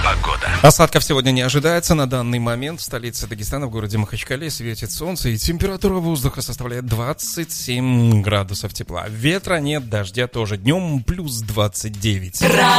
Погода. Осадков сегодня не ожидается. На данный момент в столице Дагестана, в городе Махачкале, светит солнце, и температура воздуха составляет 27 градусов тепла. Ветра нет, дождя тоже. Днем плюс 29.